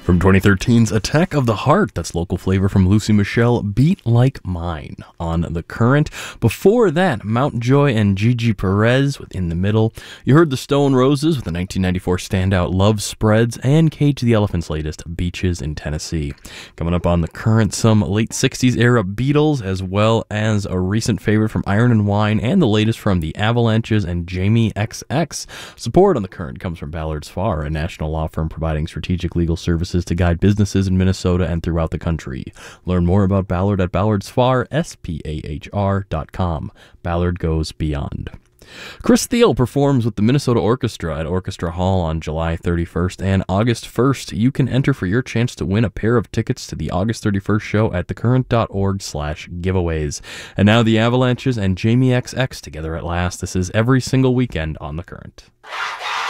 From 2013's Attack of the Heart, that's local flavor from Lucy Michelle, Beat Like Mine on The Current. Before that, Mount Joy and Gigi Perez with In the Middle. You heard the Stone Roses with the 1994 standout Love Spreads, and Cage the Elephant's latest, Beaches in Tennessee. Coming up on The Current, some late 60s era Beatles, as well as a recent favorite from Iron and Wine, and the latest from the Avalanches and Jamie XX. Support on The Current comes from Ballard's Farr, a national law firm providing strategic legal services to guide businesses in Minnesota and throughout the country. Learn more about Ballard at ballardsfar.com. Ballard goes beyond. Chris Thiel performs with the Minnesota Orchestra at Orchestra Hall on July 31st and August 1st. You can enter for your chance to win a pair of tickets to the August 31st show at thecurrent.org/giveaways. And now the Avalanches and Jamie XX together at last. This is Every Single Weekend on The Current.